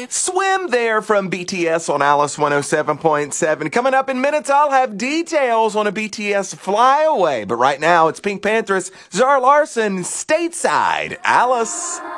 Swim there from BTS on Alice 107.7. Coming up in minutes, I'll have details on a BTS flyaway. But right now, it's Pink Pantheress, Zara Larsson, Stateside. Alice.